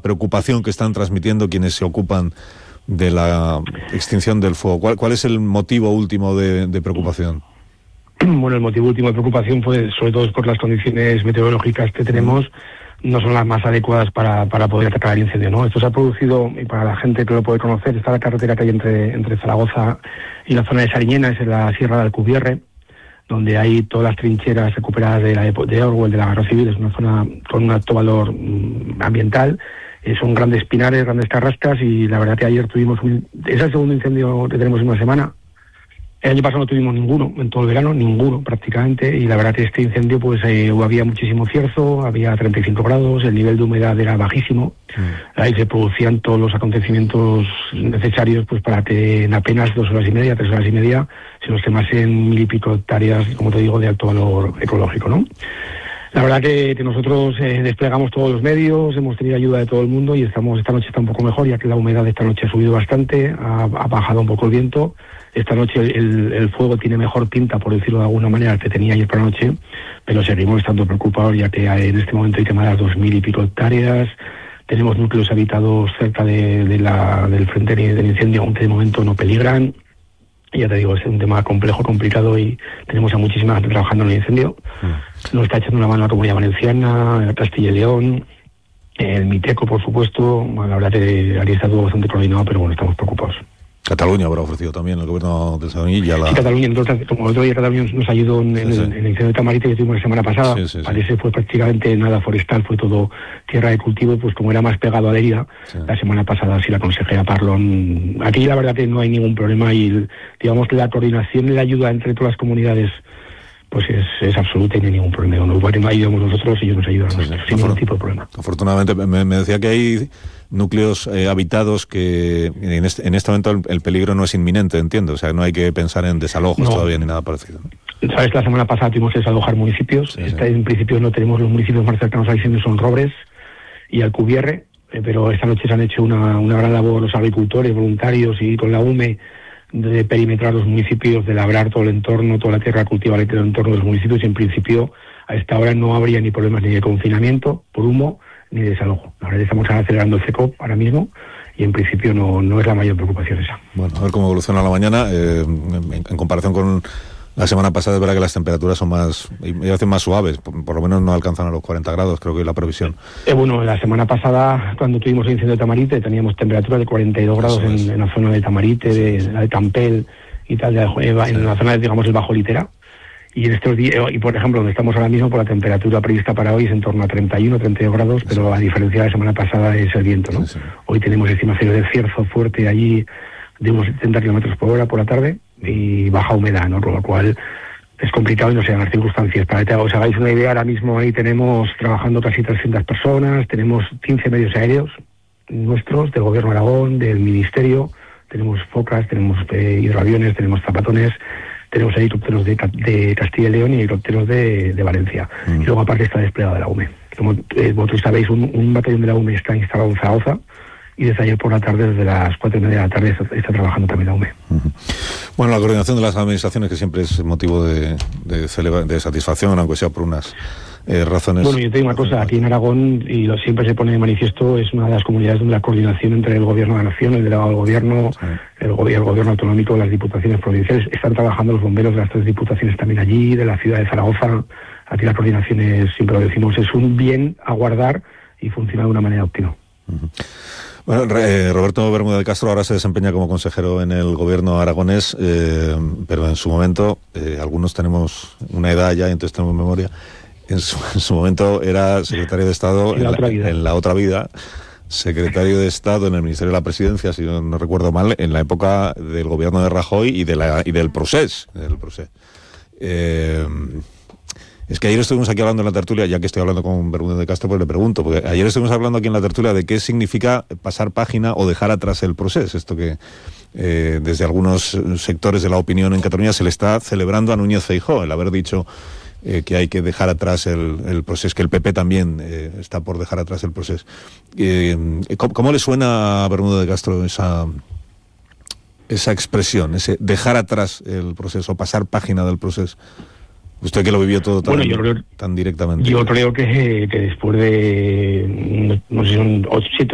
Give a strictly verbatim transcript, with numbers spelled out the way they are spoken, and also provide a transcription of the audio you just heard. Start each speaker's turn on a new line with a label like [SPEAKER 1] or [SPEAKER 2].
[SPEAKER 1] preocupación que están transmitiendo quienes se ocupan de la extinción del fuego. ¿Cuál, cuál es el motivo último de, de preocupación?
[SPEAKER 2] Bueno, el motivo último de preocupación, pues, sobre todo es por las condiciones meteorológicas que tenemos, no son las más adecuadas para, para poder atacar el incendio, ¿no? Esto se ha producido, y para la gente que lo puede conocer, está la carretera que hay entre, entre Zaragoza y la zona de Sariñena, es en la Sierra de Alcubierre, donde hay todas las trincheras recuperadas de la de Orwell, de la Guerra Civil. Es una zona con un alto valor mm, ambiental, eh, son grandes pinares, grandes carrascas, y la verdad que ayer tuvimos un... Es el segundo incendio que tenemos en una semana. El año pasado no tuvimos ninguno, en todo el verano, ninguno prácticamente, y la verdad que este incendio, pues eh, había muchísimo cierzo, había treinta y cinco grados, el nivel de humedad era bajísimo, mm. ahí se producían todos los acontecimientos necesarios pues para que en apenas dos horas y media, tres horas y media, se nos quemasen mil y pico hectáreas, como te digo, de alto valor ecológico, ¿no? La verdad que, que nosotros eh, desplegamos todos los medios, hemos tenido ayuda de todo el mundo y estamos esta noche está un poco mejor, ya que la humedad de esta noche ha subido bastante, ha, ha bajado un poco el viento. Esta noche el, el fuego tiene mejor pinta, por decirlo de alguna manera, que tenía ayer por la noche, pero seguimos estando preocupados, ya que en este momento hay quemadas dos mil y pico hectáreas. Tenemos núcleos habitados cerca de, de la, del frente del incendio, aunque de momento no peligran. Ya te digo, es un tema complejo, complicado, y tenemos a muchísima gente trabajando en el incendio. Mm. Nos está echando una mano la Comunidad Valenciana, Castilla y León, el Miteco, por supuesto. Bueno, la verdad que ahí está todo bastante coordinado, pero bueno, estamos preocupados.
[SPEAKER 1] Cataluña habrá ofrecido también el gobierno de Sadurní y ya la...
[SPEAKER 2] Sí, Cataluña, entonces, como el otro día Cataluña nos ayudó en, sí, en, sí. en el incendio de Tamarite que tuvimos la semana pasada, sí, sí, parece sí. fue prácticamente nada forestal, fue todo tierra de cultivo, pues como era más pegado a la herida, sí. la semana pasada sí la consejera Parlon. Aquí la verdad que no hay ningún problema y digamos que la coordinación y la ayuda entre todas las comunidades pues es, es absoluta y no hay ningún problema. No, igual que no ayudamos nosotros, ellos nos ayudan sí, nosotros, sí. sin ningún tipo de problema.
[SPEAKER 1] Afortunadamente, me, me decía que hay núcleos eh, habitados que en este, en este momento el, el peligro no es inminente, entiendo. O sea, no hay que pensar en desalojos no. todavía ni nada parecido.
[SPEAKER 2] Sabes, la semana pasada tuvimos que desalojar municipios. Sí, Esta, sí. En principio no tenemos los municipios más cercanos al incendio, son Robres y Alcubierre, eh, pero esta noche se han hecho una, una gran labor los agricultores, voluntarios y con la U M E de perimetrar los municipios, de labrar todo el entorno, toda la tierra cultivada en el entorno de los municipios, y en principio a esta hora no habría ni problemas ni de confinamiento por humo ni de desalojo. Ahora estamos acelerando el C E C O P ahora mismo y en principio no, no es la mayor preocupación esa.
[SPEAKER 1] Bueno, a ver cómo evoluciona la mañana. Eh, en, en comparación con la semana pasada es verdad que las temperaturas son más, y hacen más suaves, por, por lo menos no alcanzan a los cuarenta grados, creo que es la previsión.
[SPEAKER 2] Eh, bueno, la semana pasada, cuando tuvimos el incendio de Tamarite, teníamos temperaturas de cuarenta y dos grados en, en la zona de Tamarite, de, de la de Campel y tal, de, en sí. la zona de, digamos, el Bajo Litera. Y en estos días, y por ejemplo, donde estamos ahora mismo, por la temperatura prevista para hoy es en torno a treinta y uno, treinta y dos grados, sí. pero a diferencia de la semana pasada es el viento, ¿no? Sí, sí. Hoy tenemos estimaciones de cierzo fuerte allí de unos setenta kilómetros por hora por la tarde y baja humedad, ¿no? Con lo cual es complicado y no se dan las circunstancias. Para que os hagáis una idea, ahora mismo ahí tenemos trabajando casi trescientas personas, tenemos quince medios aéreos nuestros, del Gobierno de Aragón, del Ministerio, tenemos focas, tenemos eh, hidroaviones, tenemos zapatones, tenemos helicópteros de, de Castilla y León y helicópteros de, de Valencia. Mm. Y luego aparte está desplegada la U M E. Como eh, vosotros sabéis, un, un batallón de la U M E está instalado en Zaragoza, y desde ayer por la tarde, desde las cuatro y media de la tarde, está, está trabajando también la U M E. Uh-huh.
[SPEAKER 1] Bueno, la coordinación de las administraciones, que siempre es motivo de, de, celebra, de satisfacción, aunque sea por unas eh, razones...
[SPEAKER 2] Bueno, yo te digo una cosa, aquí en Aragón, y lo siempre se pone de manifiesto, es una de las comunidades donde la coordinación entre el Gobierno de la Nación, el delegado del Gobierno, sí. el, el Gobierno autonómico, las diputaciones provinciales, están trabajando los bomberos de las tres diputaciones también allí, de la ciudad de Zaragoza. Aquí las coordinaciones, siempre lo decimos, es un bien a guardar y funciona de una manera óptima.
[SPEAKER 1] Uh-huh. Bueno, eh, Roberto Bermúdez de Castro ahora se desempeña como consejero en el gobierno aragonés, eh, pero en su momento, eh, algunos tenemos una edad ya y entonces tenemos memoria, en su, en su momento era secretario de Estado en la, en, la, en la otra vida, secretario de Estado en el Ministerio de la Presidencia, si no, no recuerdo mal, en la época del gobierno de Rajoy y, de la, y del Procés. Del Procés. Eh, Es que ayer estuvimos aquí hablando en la tertulia, ya que estoy hablando con Bermúdez de Castro, pues le pregunto, porque ayer estuvimos hablando aquí en la tertulia de qué significa pasar página o dejar atrás el proceso. Esto que eh, desde algunos sectores de la opinión en Cataluña se le está celebrando a Núñez Feijóo, el haber dicho eh, que hay que dejar atrás el, el proceso, que el P P también eh, está por dejar atrás el proceso. Eh, ¿cómo, ¿Cómo le suena a Bermúdez de Castro esa, esa expresión, ese dejar atrás el proceso, pasar página del proceso? Usted que lo vivió todo tan, bueno, yo creo, tan directamente.
[SPEAKER 2] Yo creo que, que después de, no sé, son ocho, siete,